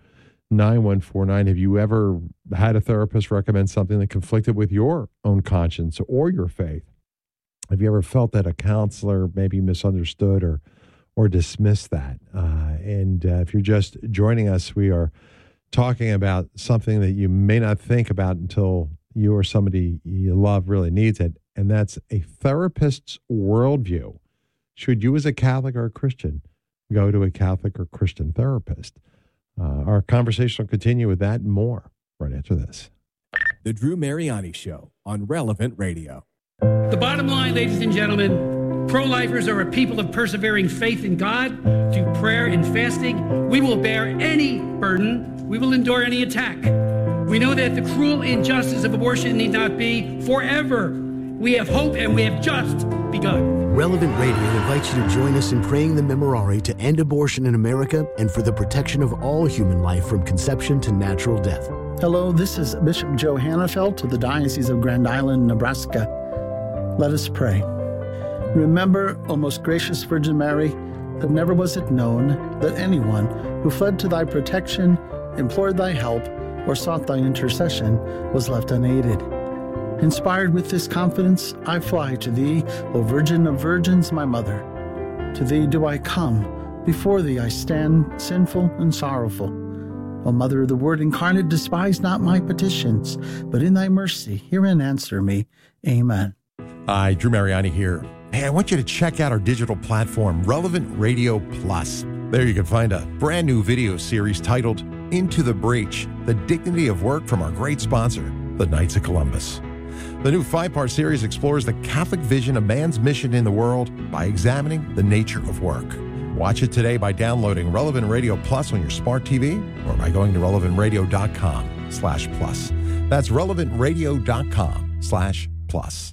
Have you ever had a therapist recommend something that conflicted with your own conscience or your faith? Have you ever felt that a counselor maybe misunderstood or dismissed that? And if you're just joining us, we are talking about something that you may not think about until you or somebody you love really needs it, and that's a therapist's worldview. Should you as a Catholic or a Christian go to a Catholic or Christian therapist? Our conversation will continue with that and more right after this. The Drew Mariani Show on Relevant Radio. The bottom line, ladies and gentlemen, pro-lifers are a people of persevering faith in God, through prayer and fasting. We will bear any burden. We will endure any attack. We know that the cruel injustice of abortion need not be forever. We have hope, and we have just begun. Relevant Radio invites you to join us in praying the Memorare to end abortion in America and for the protection of all human life from conception to natural death. Hello, this is Bishop Joe Hannafelt of the Diocese of Grand Island, Nebraska. Let us pray. Remember, O most gracious Virgin Mary, that never was it known that anyone who fled to thy protection, implored thy help, or sought thy intercession was left unaided. Inspired with this confidence, I fly to thee, O Virgin of Virgins, my Mother. To thee do I come, before thee I stand, sinful and sorrowful. O Mother of the Word incarnate, despise not my petitions, but in thy mercy hear and answer me. Amen. Hi, Drew Mariani here. Hey, I want you to check out our digital platform, Relevant Radio Plus. There you can find a brand new video series titled Into the Breach, The Dignity of Work from our great sponsor, the Knights of Columbus. The new 5-part series explores the Catholic vision of man's mission in the world by examining the nature of work. Watch it today by downloading Relevant Radio Plus on your smart TV or by going to relevantradio.com/plus. That's relevantradio.com/plus.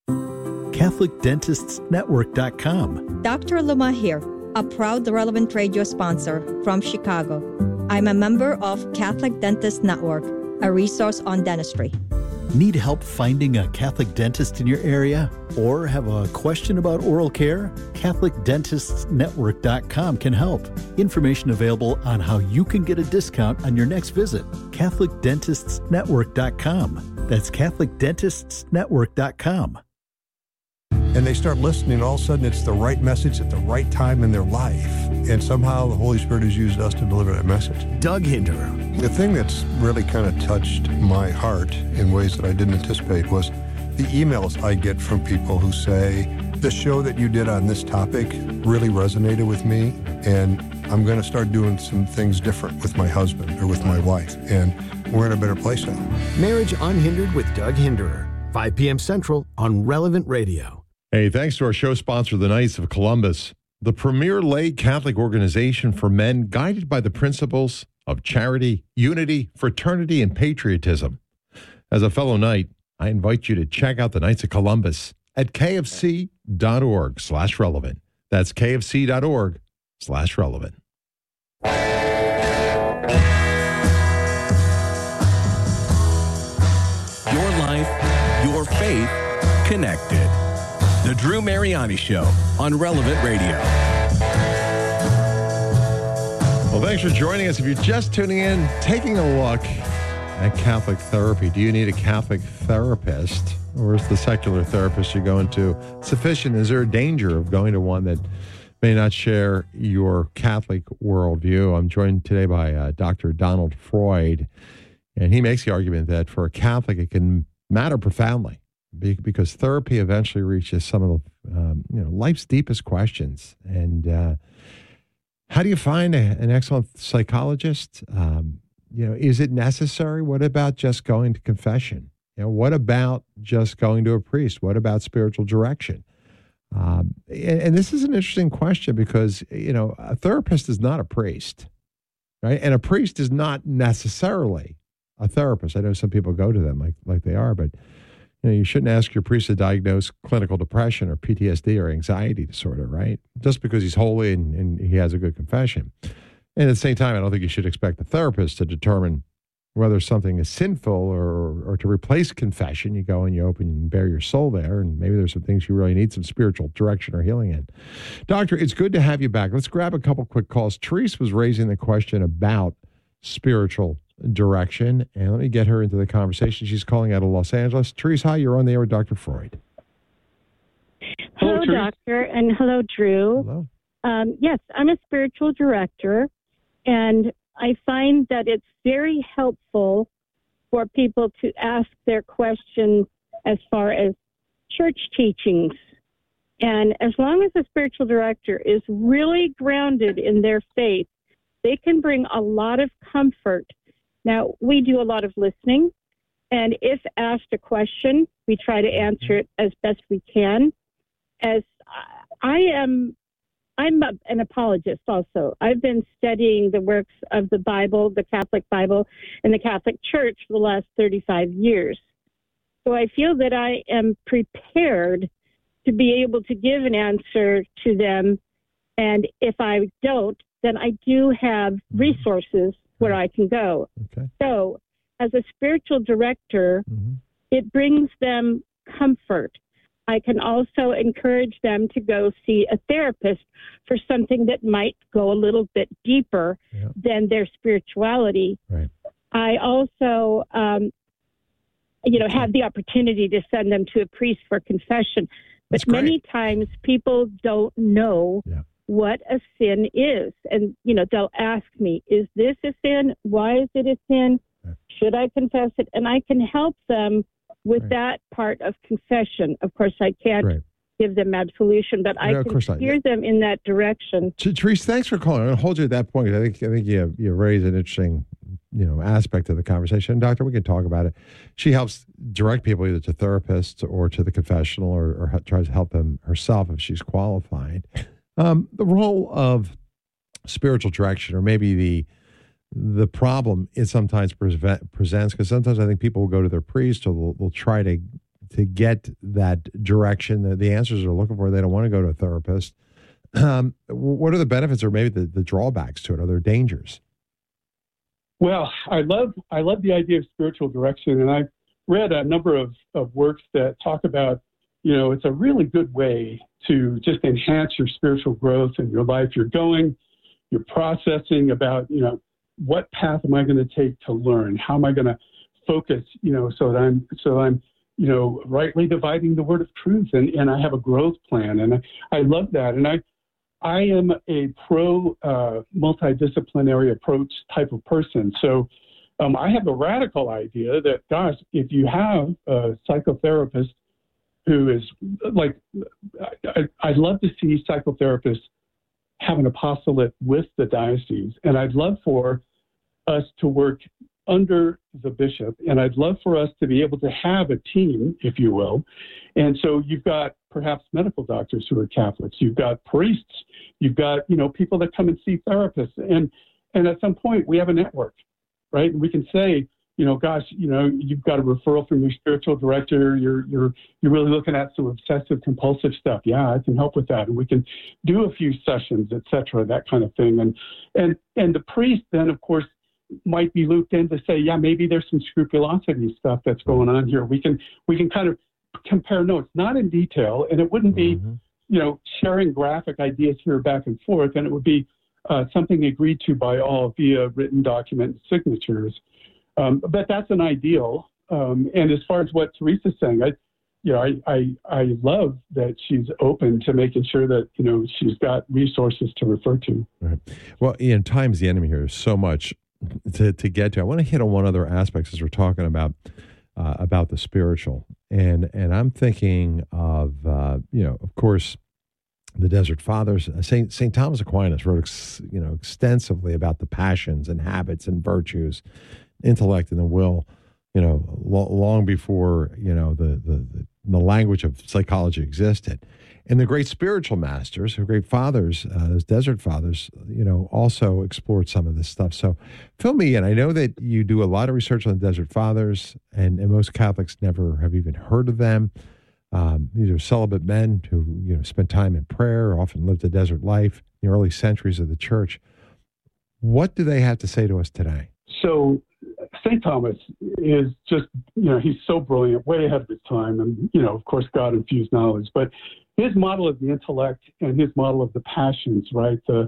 CatholicDentistsNetwork.com. Dr. Luma here, a proud Relevant Radio sponsor from Chicago. I'm a member of Catholic Dentist Network, a resource on dentistry. Need help finding a Catholic dentist in your area? Or have a question about oral care? CatholicDentistsNetwork.com can help. Information available on how you can get a discount on your next visit. CatholicDentistsNetwork.com. That's CatholicDentistsNetwork.com. And they start listening, all of a sudden it's the right message at the right time in their life. And somehow the Holy Spirit has used us to deliver that message. Doug Hinderer. The thing that's really kind of touched my heart in ways that I didn't anticipate was the emails I get from people who say, the show that you did on this topic really resonated with me, and I'm going to start doing some things different with my husband or with my wife, and we're in a better place now. Marriage Unhindered with Doug Hinderer, 5 p.m. Central on Relevant Radio. Hey, thanks to our show sponsor, the Knights of Columbus, the premier lay Catholic organization for men guided by the principles of charity, unity, fraternity, and patriotism. As a fellow Knight, I invite you to check out the Knights of Columbus at kfc.org/relevant. That's kfc.org/relevant. Your life, your faith, connected. The Drew Mariani Show on Relevant Radio. Well, thanks for joining us. If you're just tuning in, taking a look at Catholic therapy. Do you need a Catholic therapist, or is the secular therapist you're going to sufficient? Is there a danger of going to one that may not share your Catholic worldview? I'm joined today by Dr. Donald Freud, and he makes the argument that for a Catholic, it can matter profoundly, because therapy eventually reaches some of the, life's deepest questions. And how do you find an excellent psychologist? Is it necessary? What about just going to confession? What about just going to a priest? What about spiritual direction? And this is an interesting question because, a therapist is not a priest, right? And a priest is not necessarily a therapist. I know some people go to them like they are, but you shouldn't ask your priest to diagnose clinical depression or PTSD or anxiety disorder, right? Just because he's holy and he has a good confession. And at the same time, I don't think you should expect the therapist to determine whether something is sinful or to replace confession. You go and you open and bare your soul there, and maybe there's some things you really need some spiritual direction or healing in. Doctor, it's good to have you back. Let's grab a couple quick calls. Therese was raising the question about spiritual direction, and let me get her into the conversation. She's calling out of Los Angeles. Therese, hi, you're on the air with Dr. Freud. Hello, Teresa. Doctor, and hello, Drew. Hello. Yes, I'm a spiritual director, and I find that it's very helpful for people to ask their questions as far as church teachings. And as long as the spiritual director is really grounded in their faith, they can bring a lot of comfort. Now, we do a lot of listening, and if asked a question, we try to answer it as best we can. As I'm an apologist also. I've been studying the works of the Bible, the Catholic Bible, and the Catholic Church for the last 35 years. So I feel that I am prepared to be able to give an answer to them. And if I don't, then I do have resources where I can go. Okay. So as a spiritual director, it brings them comfort. I can also encourage them to go see a therapist for something that might go a little bit deeper than their spirituality. Right. I also, have the opportunity to send them to a priest for confession. But many times people don't know what a sin is. And, they'll ask me, is this a sin? Why is it a sin? Should I confess it? And I can help them with that part of confession. Of course, I can't give them absolution, but I can steer them in that direction. Teresa, thanks for calling. I'll hold you at that point. I think you raised an interesting, aspect of the conversation. Doctor, we can talk about it. She helps direct people either to therapists or to the confessional, or tries to help them herself if she's qualified. The role of spiritual direction, or maybe the problem it sometimes presents, because sometimes I think people will go to their priest, or they'll try to get that direction, the answers they're looking for. They don't want to go to a therapist. What are the benefits, or maybe the drawbacks to it? Are there dangers? Well, I love the idea of spiritual direction, and I've read a number of works that talk about, it's a really good way to just enhance your spiritual growth in your life. You're processing about, what path am I going to take to learn? How am I going to focus, so that I'm rightly dividing the word of truth, and I have a growth plan, and I love that, and I am a pro multidisciplinary approach type of person. So I have a radical idea that, gosh, if you have a psychotherapist who is like, I'd love to see psychotherapists have an apostolate with the diocese, and I'd love for us to work under the bishop, and I'd love for us to be able to have a team, if you will. And so you've got perhaps medical doctors who are Catholics, you've got priests, you've got, people that come and see therapists, and at some point we have a network, right? And we can say, gosh, you've got a referral from your spiritual director, you're really looking at some obsessive compulsive stuff. Yeah, I can help with that, and we can do a few sessions, etc., that kind of thing. And the priest then, of course, might be looped in to say, yeah, maybe there's some scrupulosity stuff that's going on here. We can kind of compare notes, not in detail, and it wouldn't be, sharing graphic ideas here back and forth, and it would be something agreed to by all via written document signatures. But that's an ideal. And as far as what Teresa's saying, I love that she's open to making sure that, she's got resources to refer to. Right. Well, Ian, time's the enemy here. There's so much to get to. I want to hit on one other aspect as we're talking about the spiritual. And I'm thinking of, of course, the Desert Fathers. St. Thomas Aquinas wrote, extensively about the passions and habits and virtues, intellect and the will, long before, the language of psychology existed. And the great spiritual masters, the great fathers, those Desert Fathers, also explored some of this stuff. So fill me in. I know that you do a lot of research on the Desert Fathers, and most Catholics never have even heard of them. These are celibate men who, spent time in prayer, often lived a desert life in the early centuries of the church. What do they have to say to us today? So St. Thomas is just, he's so brilliant, way ahead of his time. And, of course, God infused knowledge. But his model of the intellect and his model of the passions, right, the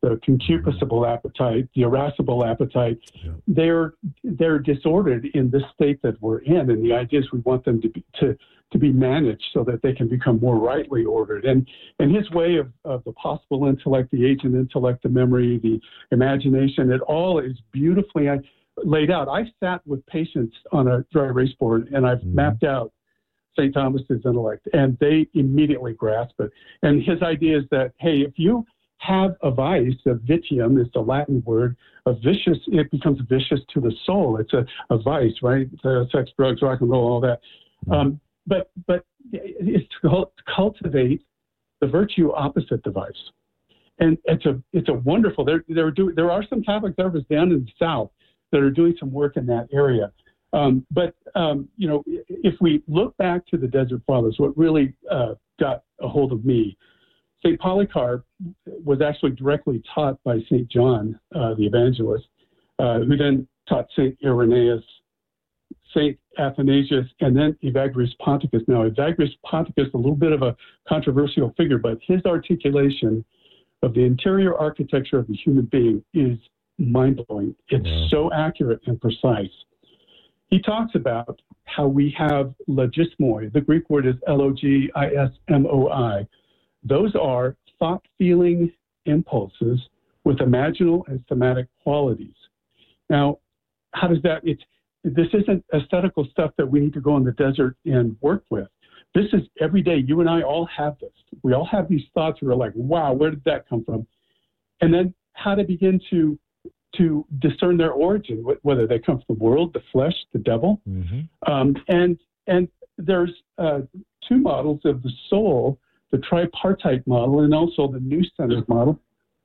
the concupiscible appetite, the irascible appetite, they're disordered in this state that we're in. And the idea is we want them to be managed so that they can become more rightly ordered. And his way of the possible intellect, the agent intellect, the memory, the imagination, it all is beautifully laid out. I've sat with patients on a dry erase board and I've mapped out St. Thomas's intellect, and they immediately grasp it. And his idea is that, hey, if you have a vice, a vitium is the Latin word, a vicious, it becomes vicious to the soul. It's a vice, right? Sex, drugs, rock and roll, all that. But it's to cultivate the virtue opposite the vice. And it's a wonderful, there are some Catholic therapists down in the South that are doing some work in that area. But if we look back to the Desert Fathers, what really got a hold of me, St. Polycarp was actually directly taught by St. John, the evangelist, who then taught St. Irenaeus, St. Athanasius, and then Evagrius Ponticus. Now, Evagrius Ponticus, a little bit of a controversial figure, but his articulation of the interior architecture of the human being is mind-blowing. It's so accurate and precise. He talks about how we have logismoi. The Greek word is logismoi. Those are thought-feeling impulses with imaginal and somatic qualities. Now, how does that, this isn't aesthetical stuff that we need to go in the desert and work with. This is every day. You and I all have this. We all have these thoughts where we're like, wow, where did that come from? And then how to begin to discern their origin, whether they come from the world, the flesh, the devil. And there's two models of the soul, the tripartite model and also the new-centered model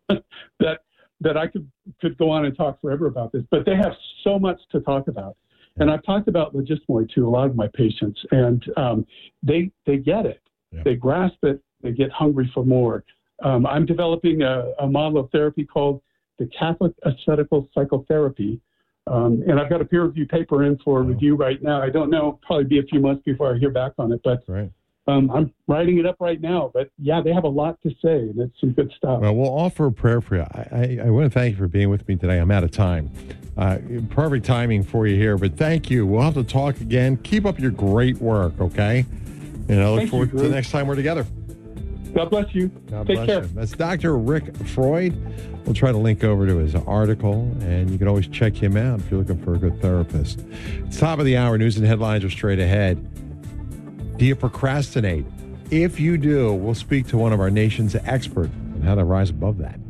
that I could go on and talk forever about this, but they have so much to talk about. And I've talked about logismoi to a lot of my patients, and they get it. Yeah. They grasp it. They get hungry for more. I'm developing a model of therapy called the Catholic Ascetical Psychotherapy. And I've got a peer-reviewed paper in for review right now. I don't know, probably be a few months before I hear back on it, but I'm writing it up right now. But yeah, they have a lot to say, and it's some good stuff. Well, we'll offer a prayer for you. I want to thank you for being with me today. I'm out of time. Perfect timing for you here, but thank you. We'll have to talk again. Keep up your great work, okay? And I look forward to the next time we're together. God bless you. Take care. That's Dr. Rick Freud. We'll try to link over to his article, and you can always check him out if you're looking for a good therapist. It's top of the hour. News and headlines are straight ahead. Do you procrastinate? If you do, we'll speak to one of our nation's experts on how to rise above that.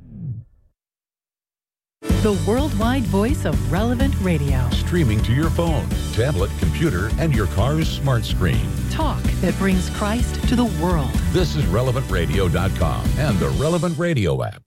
The worldwide voice of Relevant Radio. Streaming to your phone, tablet, computer, and your car's smart screen. Talk that brings Christ to the world. This is RelevantRadio.com and the Relevant Radio app.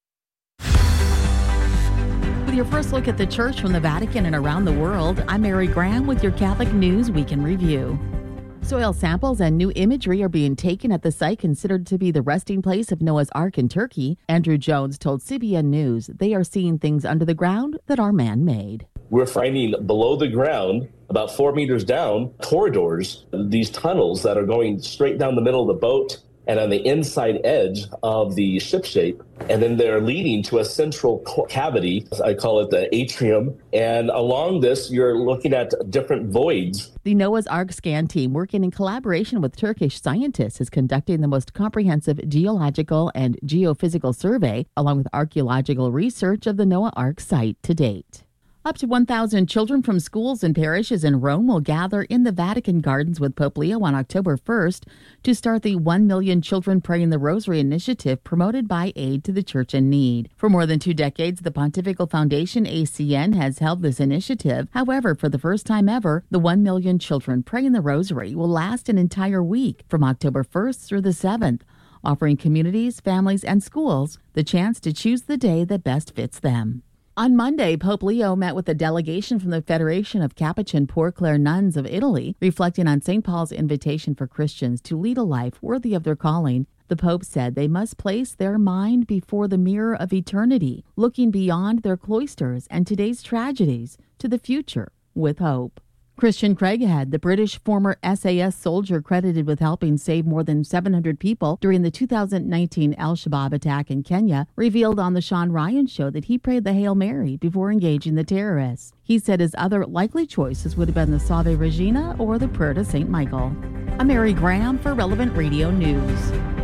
With your first look at the church from the Vatican and around the world, I'm Mary Graham with your Catholic News Week in Review. Soil samples and new imagery are being taken at the site considered to be the resting place of Noah's Ark in Turkey. Andrew Jones told CBN News they are seeing things under the ground that are man-made. We're finding below the ground, about 4 meters down, corridors, these tunnels that are going straight down the middle of the boat and on the inside edge of the ship shape. And then they're leading to a central cavity. I call it the atrium. And along this, you're looking at different voids. The Noah's Ark scan team, working in collaboration with Turkish scientists, is conducting the most comprehensive geological and geophysical survey, along with archaeological research of the Noah Ark site to date. Up to 1,000 children from schools and parishes in Rome will gather in the Vatican Gardens with Pope Leo on October 1st to start the 1 Million Children Praying the Rosary initiative promoted by Aid to the Church in Need. For more than 2 decades, the Pontifical Foundation, ACN, has held this initiative. However, for the first time ever, the 1 Million Children Praying the Rosary will last an entire week from October 1st through the 7th, offering communities, families, and schools the chance to choose the day that best fits them. On Monday, Pope Leo met with a delegation from the Federation of Capuchin Poor Clare Nuns of Italy, reflecting on St. Paul's invitation for Christians to lead a life worthy of their calling. The Pope said they must place their mind before the mirror of eternity, looking beyond their cloisters and today's tragedies to the future with hope. Christian Craighead, the British former SAS soldier credited with helping save more than 700 people during the 2019 al-Shabaab attack in Kenya, revealed on The Sean Ryan Show that he prayed the Hail Mary before engaging the terrorists. He said his other likely choices would have been the Salve Regina or the prayer to St. Michael. I'm Mary Graham for Relevant Radio News.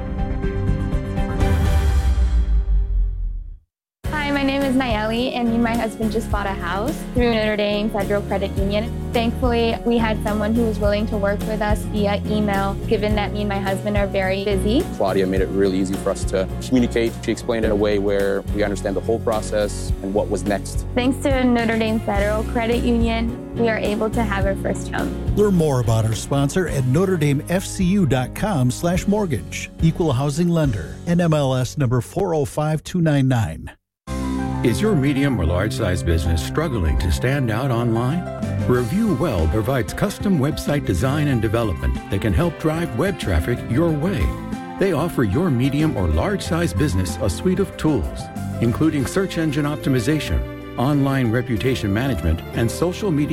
Hi, my name is Nayeli, and me and my husband just bought a house through Notre Dame Federal Credit Union. Thankfully, we had someone who was willing to work with us via email, given that me and my husband are very busy. Claudia made it really easy for us to communicate. She explained in a way where we understand the whole process and what was next. Thanks to Notre Dame Federal Credit Union, we are able to have our first home. Learn more about our sponsor at NotreDameFCU.com/mortgage. Equal housing lender. NMLS number 405299. Is your medium or large-size business struggling to stand out online? Review Well provides custom website design and development that can help drive web traffic your way. They offer your medium or large-size business a suite of tools, including search engine optimization, online reputation management, and social media